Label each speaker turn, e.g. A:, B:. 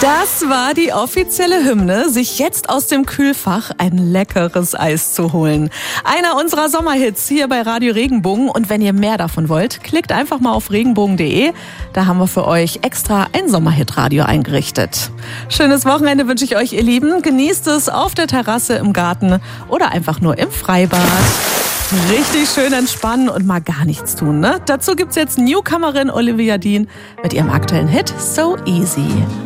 A: Das war die offizielle Hymne, sich jetzt aus dem Kühlfach ein leckeres Eis zu holen. Einer unserer Sommerhits hier bei Radio Regenbogen. Und wenn ihr mehr davon wollt, klickt einfach mal auf regenbogen.de. Da haben wir für euch extra ein Sommerhit-Radio eingerichtet. Schönes Wochenende wünsche ich euch, ihr Lieben. Genießt es auf der Terrasse, im Garten oder einfach nur im Freibad. Richtig schön entspannen und mal gar nichts tun, ne? Dazu gibt's jetzt Newcomerin Olivia Dean mit ihrem aktuellen Hit So Easy.